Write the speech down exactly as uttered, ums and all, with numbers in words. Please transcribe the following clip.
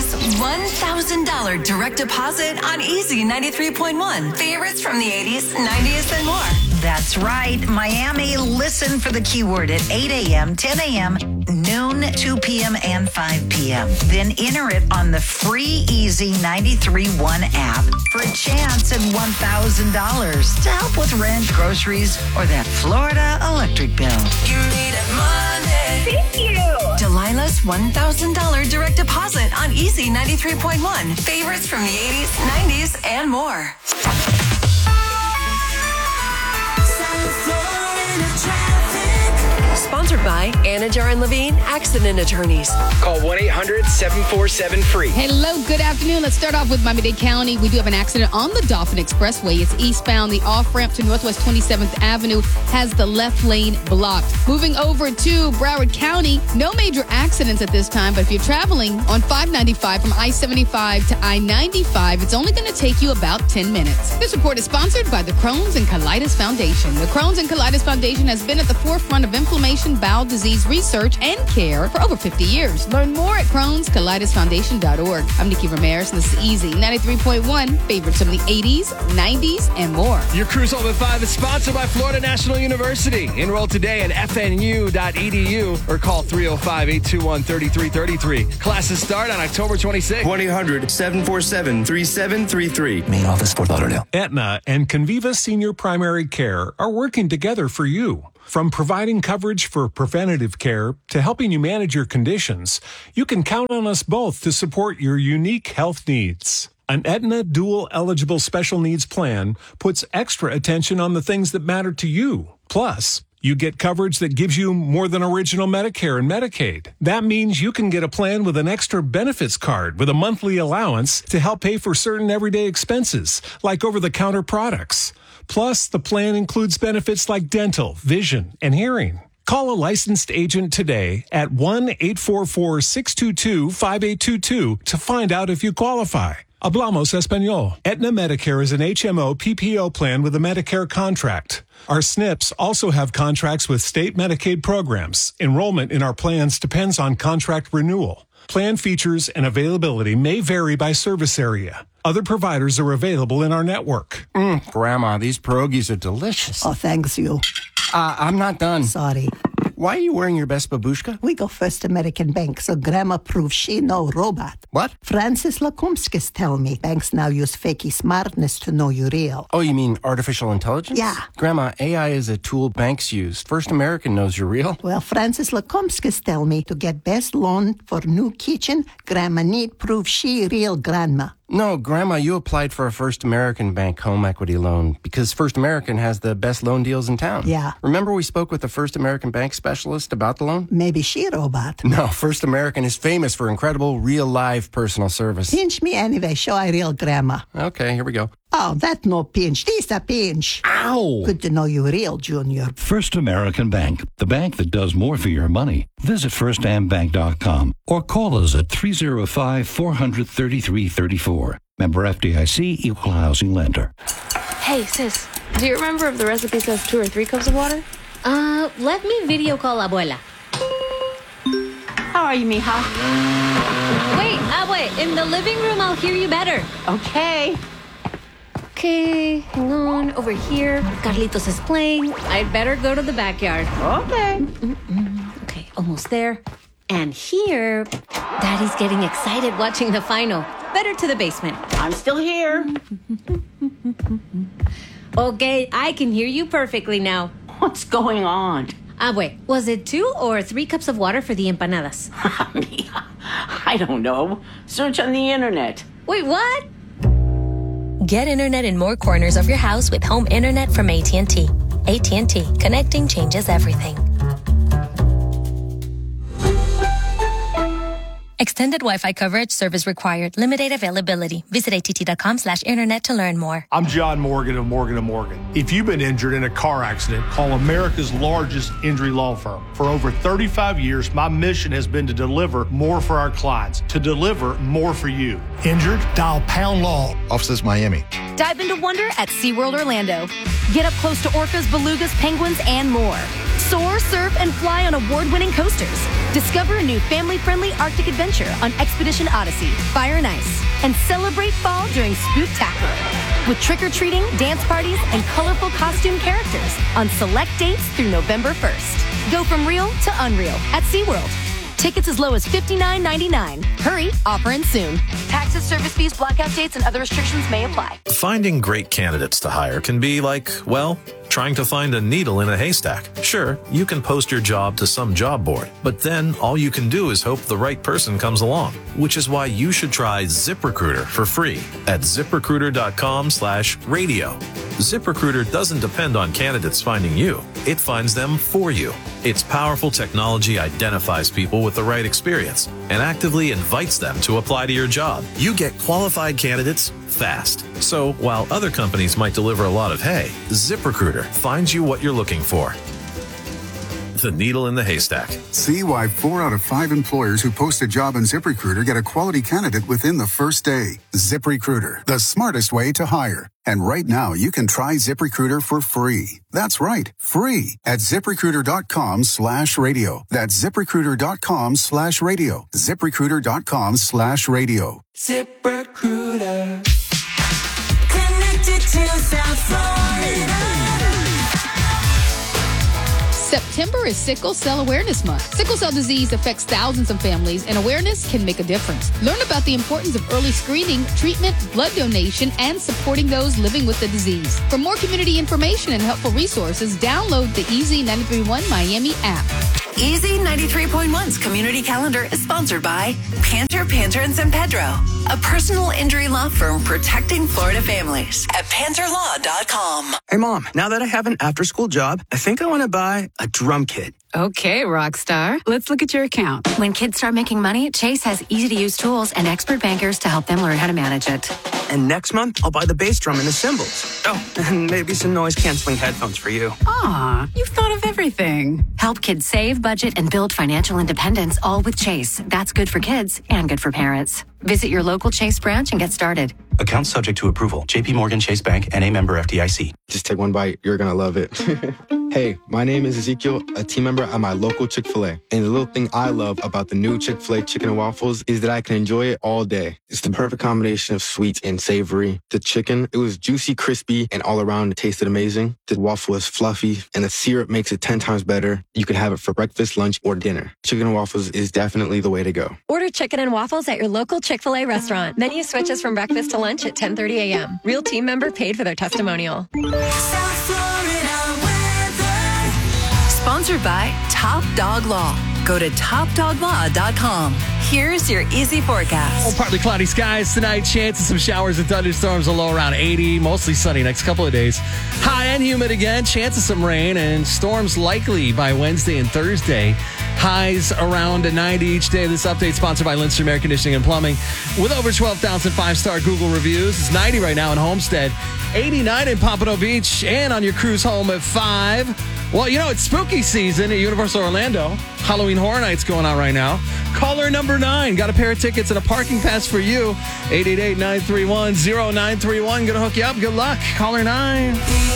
Delilah's one thousand dollars direct deposit on Easy ninety-three point one. Favorites from the eighties, nineties, and more. That's right. Miami, listen for the keyword at eight a.m., ten a.m., noon, two p.m., and five p.m. Then enter it on the free Easy ninety-three point one app for a chance at one thousand dollars to help with rent, groceries, or that Florida electric bill. You made it Monday. Thank you. Delilah's one thousand dollars direct deposit on Easy ninety-three point one. Favorites from the eighties, nineties, and more. Sponsored by Anajar and Levine Accident Attorneys. Call one eight hundred seven four seven free. Hello, good afternoon. Let's start off with Miami-Dade County. We do have an accident on the Dolphin Expressway. It's eastbound. The off-ramp to Northwest twenty-seventh Avenue has the left lane blocked. Moving over to Broward County, no major accidents at this time, but if you're traveling on five ninety-five from I seventy-five to I ninety-five, it's only going to take you about ten minutes. This report is sponsored by the Crohn's and Colitis Foundation. The Crohn's and Colitis Foundation has been at the forefront of inflammation, bowel disease research and care for over fifty years. Learn more at crohns colitis foundation dot org. I'm Nikki Ramirez, and this is Easy ninety-three point one, favorites from the eighties, nineties, and more. Your Cruise Home at five is sponsored by Florida National University. Enroll today at f n u dot e d u or call three oh five, eight two one, three three three three. Classes start on October twenty-sixth. one eight hundred seven four seven three seven three three. Main office, Fort Lauderdale. Aetna and Conviva Senior Primary Care are working together for you. From providing coverage for preventative care to helping you manage your conditions, you can count on us both to support your unique health needs. An Aetna Dual Eligible Special Needs Plan puts extra attention on the things that matter to you. Plus, you get coverage that gives you more than original Medicare and Medicaid. That means you can get a plan with an extra benefits card with a monthly allowance to help pay for certain everyday expenses, like over-the-counter products. Plus, the plan includes benefits like dental, vision, and hearing. Call a licensed agent today at one eight four four, six two two, five eight two two to find out if you qualify. Hablamos Español. Aetna Medicare is an H M O P P O plan with a Medicare contract. Our S N Ps also have contracts with state Medicaid programs. Enrollment in our plans depends on contract renewal. Plan features and availability may vary by service area. Other providers are available in our network. Mm, Grandma, these pierogies are delicious. Oh, thanks you. Uh, I'm not done. Sorry. Why are you wearing your best babushka? We go First American Bank, so Grandma proves she no robot. What? Francis Lakumskis tell me banks now use fakey smartness to know you real. Oh, you mean artificial intelligence? Yeah. Grandma, A I is a tool banks use. First American knows you're real. Well, Francis Lakumskis tell me to get best loan for new kitchen, Grandma need prove she real grandma. No, Grandma, you applied for a First American Bank home equity loan because First American has the best loan deals in town. Yeah. Remember we spoke with the First American Bank specialist about the loan? Maybe she robot. No, First American is famous for incredible real live personal service. Pinch me anyway, show I real grandma. Okay, here we go. Oh, that no pinch. This a pinch. Ow! Good to know you real, Junior. First American Bank, the bank that does more for your money. Visit first am bank dot com or call us at three oh five, four hundred, thirty-three thirty-four. Member F D I C, Equal Housing Lender. Hey, sis, do you remember if the recipe says two or three cups of water? Uh, let me video call Abuela. How are you, mija? Wait, Abue, in the living room, I'll hear you better. Okay. Okay, hang on. Over here, Carlitos is playing. I'd better go to the backyard. Okay. Mm-mm. Okay, almost there. And here, Daddy's getting excited watching the final. Better to the basement. I'm still here. Okay, I can hear you perfectly now. What's going on? Abue, was it two or three cups of water for the empanadas? I don't know. Search on the internet. Wait, what? Get internet in more corners of your house with home internet from A T and T. A T and T. Connecting changes everything. Extended Wi-Fi coverage, service required. Limited availability. Visit att.com slash internet to learn more. I'm John Morgan of Morgan and Morgan. If you've been injured in a car accident, call America's largest injury law firm. For over thirty-five years, my mission has been to deliver more for our clients, to deliver more for you. Injured? Dial Pound Law. Offices Miami. Dive into wonder at SeaWorld Orlando. Get up close to orcas, belugas, penguins, and more. Soar, surf, and fly on award-winning coasters. Discover a new family-friendly Arctic adventure on Expedition Odyssey, Fire and Ice. And celebrate fall during Spooktacular with trick-or-treating, dance parties, and colorful costume characters on select dates through November first. Go from real to unreal at SeaWorld. Tickets as low as fifty-nine ninety-nine. Hurry, offer ends soon. Taxes, service fees, blackout dates, and other restrictions may apply. Finding great candidates to hire can be like, well, trying to find a needle in a haystack. Sure, you can post your job to some job board, but then all you can do is hope the right person comes along, which is why you should try ZipRecruiter for free at ZipRecruiter.com slash radio. ZipRecruiter doesn't depend on candidates finding you. It finds them for you. Its powerful technology identifies people with the right experience and actively invites them to apply to your job. You get qualified candidates fast. So while other companies might deliver a lot of hay, ZipRecruiter finds you what you're looking for. The needle in the haystack. See why four out of five employers who post a job on ZipRecruiter get a quality candidate within the first day. ZipRecruiter, the smartest way to hire. And right now, you can try ZipRecruiter for free. That's right, free at ZipRecruiter.com slash radio. That's ZipRecruiter.com slash radio. ZipRecruiter.com slash radio. ZipRecruiter. Connected to South Florida. September is Sickle Cell Awareness Month. Sickle cell disease affects thousands of families, and awareness can make a difference. Learn about the importance of early screening, treatment, blood donation, and supporting those living with the disease. For more community information and helpful resources, download the Easy ninety-three point one Miami app. Easy ninety-three point one's community calendar is sponsored by Panter, Panter and San Pedro, a personal injury law firm protecting Florida families at panter law dot com. Hey, Mom, now that I have an after-school job, I think I want to buy a drum kit. Okay, Rockstar. Let's look at your account. When kids start making money, Chase has easy-to-use tools and expert bankers to help them learn how to manage it. And next month, I'll buy the bass drum and the cymbals. Oh, and maybe some noise-canceling headphones for you. Aw, you've thought of everything. Help kids save, budget, and build financial independence, all with Chase. That's good for kids and good for parents. Visit your local Chase branch and get started. Account subject to approval. J P Morgan Chase Bank and a member F D I C. Just take one bite. You're going to love it. Hey, my name is Ezekiel, a team member at my local Chick-fil-A. And the little thing I love about the new Chick-fil-A chicken and waffles is that I can enjoy it all day. It's the perfect combination of sweet and savory. The chicken, it was juicy, crispy, and all around it tasted amazing. The waffle is fluffy, and the syrup makes it ten times better. You can have it for breakfast, lunch, or dinner. Chicken and waffles is definitely the way to go. Order chicken and waffles at your local Chick-fil-A restaurant. Menu switches from breakfast to lunch at ten thirty a.m. Real team member paid for their testimonial. South Florida weather. Sponsored by Top Dog Law. Go to top dog law dot com. Here's your easy forecast. Oh, partly cloudy skies tonight. Chance of some showers and thunderstorms. A low around eighty. Mostly sunny next couple of days. High and humid again. Chance of some rain and storms likely by Wednesday and Thursday. Highs around ninety each day. This update sponsored by Lindstrom Air Conditioning and Plumbing. With over twelve thousand five-star Google reviews. It's ninety right now in Homestead. eighty-nine in Pompano Beach. And on your cruise home at five. Well, you know, it's spooky season at Universal Orlando. Halloween Horror Nights going on right now. Caller number nine. Got a pair of tickets and a parking pass for you. eight eight eight, nine three one, zero nine three one. Gonna hook you up. Good luck. Caller nine.